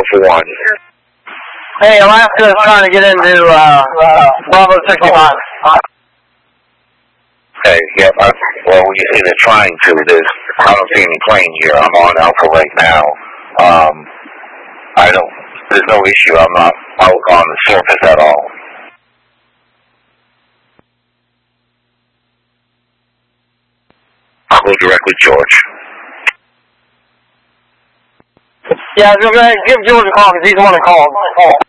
Alpha 1. Hey, Alaska is trying to get into Bravo 65. Okay, yep. Well, when you say they're trying to, I don't see any plane here. I'm on Alpha right now. There's no issue. I'm not out on the surface at all. I'll go direct with George. Yeah, I was going to give George a call because he's the one that called.